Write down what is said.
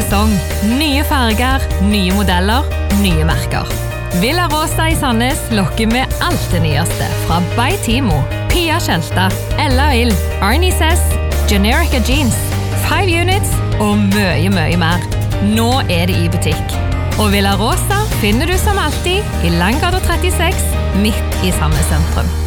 sesong. Nye farger, nye modeller, nye merker. Villa Rosa i Sandnes lokker med alt det nyeste fra By Timo, Pia Kjelta, Ella Ill, Arnie Sess, Generica Jeans, 5 Units og mye mer. Nå det i butikk. Og Villa Rosa finner du som alltid i Langgata 36, midt i Sandnes sentrum.